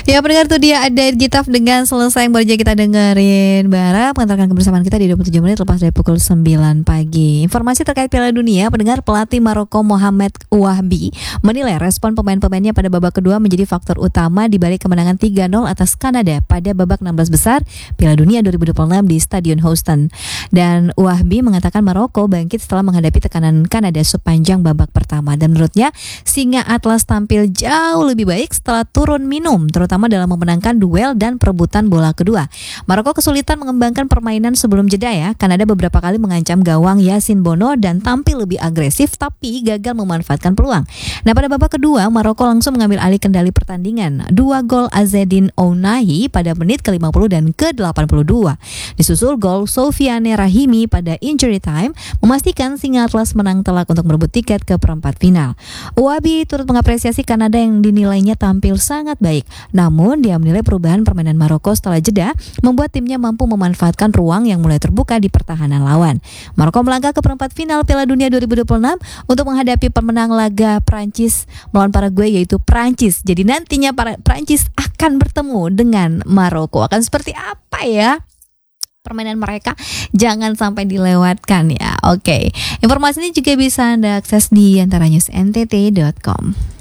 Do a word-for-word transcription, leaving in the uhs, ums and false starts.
Ya pendengar, tuh dia ada Gitaf dengan Selesai yang baru aja kita dengerin. Bara mengantarkan kebersamaan kita di dua puluh tujuh menit lepas dari pukul sembilan pagi. Informasi terkait Piala Dunia, pendengar, pelatih Maroko Mohamed Ouahbi menilai respon pemain-pemainnya pada babak kedua menjadi faktor utama di balik kemenangan tiga nol atas Kanada pada babak enam belas besar Piala Dunia dua ribu dua puluh enam di Stadion Houston. Dan Ouahbi mengatakan Maroko bangkit setelah menghadapi tekanan Kanada sepanjang babak pertama, dan menurutnya Singa Atlas tampil jauh lebih baik setelah turun minum, terutama dalam memenangkan duel dan perebutan bola kedua. Maroko kesulitan mengembangkan permainan sebelum jeda ya. Kanada beberapa kali mengancam gawang Yasin Bono dan tampil lebih agresif tapi gagal memanfaatkan peluang. Nah, pada babak kedua Maroko langsung mengambil alih kendali pertandingan. Dua gol Azzedine Ounahi pada menit ke lima puluh dan ke delapan puluh dua. Disusul gol Sofiane Rahimi pada injury time memastikan Singa Atlas menang telak untuk merebut tiket ke perempat final. Ouahbi turut mengapresiasi Kanada yang dinilainya tampil sangat baik. Namun dia menilai perubahan permainan Maroko setelah jeda membuat timnya mampu memanfaatkan ruang yang mulai terbuka di pertahanan lawan. Maroko melangkah ke perempat final Piala Dunia dua ribu dua puluh enam untuk menghadapi pemenang laga Prancis melawan Paraguay, yaitu Prancis. Jadi nantinya para Prancis akan bertemu dengan Maroko. Akan seperti apa ya permainan mereka? Jangan sampai dilewatkan ya. Oke, informasi ini juga bisa Anda akses di antara news n t t dot com.